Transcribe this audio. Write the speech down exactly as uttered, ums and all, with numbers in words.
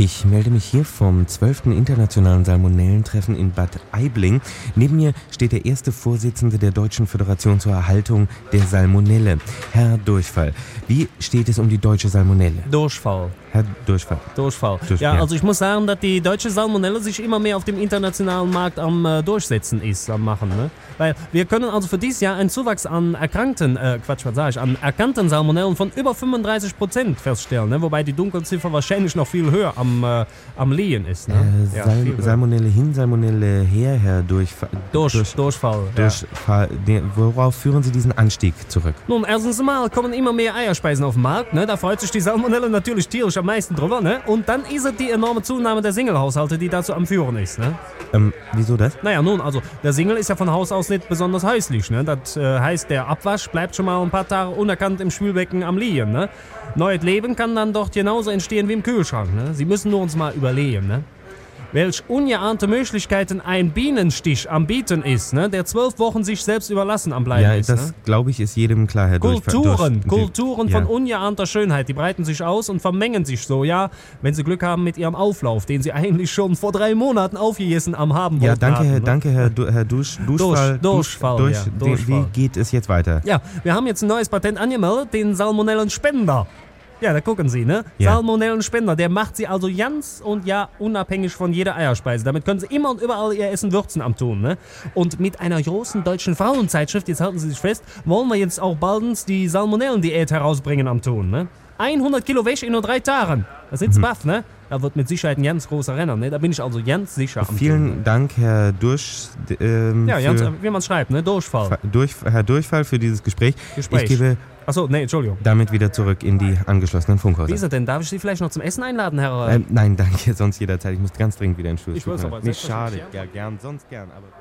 Ich melde mich hier vom zwölften Internationalen Salmonellentreffen in Bad Aibling. Neben mir steht der erste Vorsitzende der Deutschen Föderation zur Erhaltung der Salmonelle, Herr Durchfall. Wie steht es um die deutsche Salmonelle? Durchfall. Herr Durchfall. Durchfall. Ja, also ich muss sagen, dass die deutsche Salmonelle sich immer mehr auf dem internationalen Markt am äh, Durchsetzen ist, am Machen. Ne? Weil wir können also für dieses Jahr einen Zuwachs an erkrankten, äh, Quatsch, was sage ich, an erkannten Salmonellen von über fünfunddreißig Prozent feststellen. Ne? Wobei die Dunkelziffer wahrscheinlich noch viel höher am, äh, am Liegen ist. Ne? Äh, ja, Sal- Salmonelle hin, Salmonelle her, Herr Durchfall. Durch, Durch, Durchfall. Durchfall. Ja. Worauf führen Sie diesen Anstieg zurück? Nun, erstens mal kommen immer mehr Eierspeisen auf den Markt. Ne? Da freut sich die Salmonelle natürlich tierisch am meisten drüber. Ne? Und dann ist es die enorme Zunahme der Single-Haushalte, die dazu am Führen ist. Ne? Ähm, wieso das? Naja, nun, also der Single ist ja von Haus aus nicht besonders häuslich. Ne? Das äh, heißt, der Abwasch bleibt schon mal ein paar Tage unerkannt im Spülbecken am Liegen. Ne? Neues Leben kann dann dort genauso entstehen wie im Kühlschrank. Ne? Sie müssen nur uns mal überlegen. Ne? Welch ungeahnte Möglichkeiten ein Bienenstich am Bieten ist, ne? Der zwölf Wochen sich selbst überlassen am Bleiben ja, ist. das ne? glaube ich ist jedem klar, Herr Durchfall. Kulturen, Durch, Kulturen ja. von ungeahnter Schönheit, die breiten sich aus und vermengen sich so, ja, wenn sie Glück haben mit ihrem Auflauf, den sie eigentlich schon vor drei Monaten aufgegessen am haben wollten. Ja, danke, haben, Herr, ne? danke, Herr, du, Herr Dusch, Duschfall. Durch, Durchfall, durch, ja, wie- Durchfall. Wie geht es jetzt weiter? Ja, wir haben jetzt ein neues Patent angemeldet, den Salmonellenspender. Ja, da gucken Sie, ne? Ja. Salmonellenspender, der macht Sie also ganz und ja unabhängig von jeder Eierspeise. Damit können Sie immer und überall Ihr Essen würzen am Tun, ne? Und mit einer großen deutschen Frauenzeitschrift, jetzt halten Sie sich fest, wollen wir jetzt auch baldens die Salmonellendiät herausbringen am Tun, ne? hundert Kilo Wäsche in nur drei Tagen. Das sind mhm. baff, ne? Da wird mit Sicherheit ein ganz großer Renner, ne? Da bin ich also ganz sicher am Vielen Tun. Dank, Herr Dursch, ähm, Ja, für, ganz, wie man schreibt, ne? Durchfall. durch, Herr Durchfall für dieses Gespräch. Gespräch. Ich gebe Achso, nee, Entschuldigung. damit wieder zurück in die angeschlossenen Wie Funkhäuser. ist es denn? Darf ich Sie vielleicht noch zum Essen einladen, Herr? Ähm, nein, danke, sonst jederzeit. Ich muss ganz dringend wieder in den Stuhl. Ich weiß aber, Nicht schade, selbstverständlich, ja, gern, sonst gern, aber...